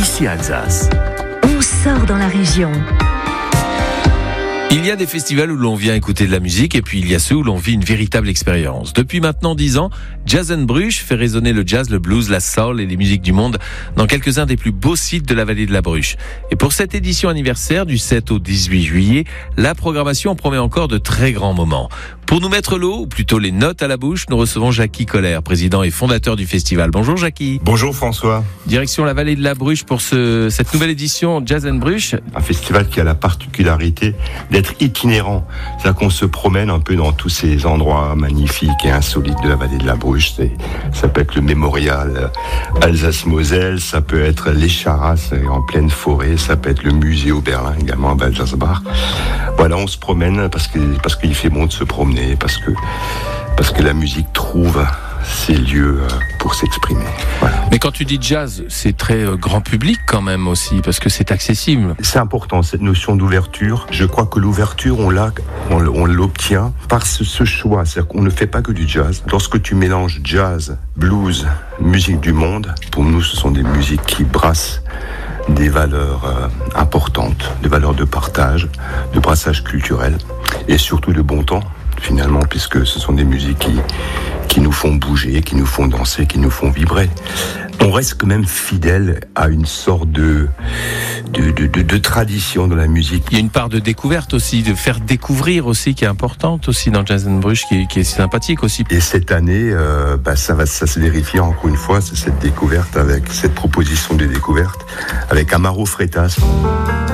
ici Alsace. On sort dans la région. Il y a des festivals où l'on vient écouter de la musique et puis il y a ceux où l'on vit une véritable expérience. Depuis maintenant 10 ans, Jazz&Bruges fait résonner le jazz, le blues, la soul et les musiques du monde dans quelques-uns des plus beaux sites de la vallée de la Bruche. Et pour cette édition anniversaire du 7 au 18 juillet, la programmation promet encore de très grands moments. Pour nous mettre l'eau, ou plutôt les notes à la bouche, nous recevons Jackie Koller, président et fondateur du festival. Bonjour Jackie. Bonjour François. Direction la vallée de la Bruche pour cette nouvelle édition Jazz&Bruges. Un festival qui a la particularité d'être itinérant. C'est-à-dire qu'on se promène un peu dans tous ces endroits magnifiques et insolites de la vallée de la Bruche. Ça peut être le mémorial Alsace-Moselle, ça peut être les Charras en pleine forêt, ça peut être le musée au Berlin également à Balzasbach. Voilà, on se promène parce qu'il fait bon de se promener. Parce que la musique trouve ses lieux pour s'exprimer. Voilà. Mais quand tu dis jazz, c'est très grand public quand même aussi, parce que c'est accessible. C'est important, cette notion d'ouverture. Je crois que l'ouverture, on l'obtient par ce choix. C'est-à-dire qu'on ne fait pas que du jazz. Lorsque tu mélanges jazz, blues, musique du monde, pour nous, ce sont des musiques qui brassent des valeurs importantes, des valeurs de partage, de brassage culturel et surtout de bon temps. Finalement, puisque ce sont des musiques qui nous font bouger, qui nous font danser, qui nous font vibrer. On reste quand même fidèle à une sorte de tradition dans la musique. Il y a une part de découverte aussi, de faire découvrir aussi, qui est importante aussi dans Jazz&Bruges, qui est sympathique aussi. Et cette année, ça se vérifie encore une fois, c'est cette découverte avec cette proposition de découverte avec Amaro Freitas.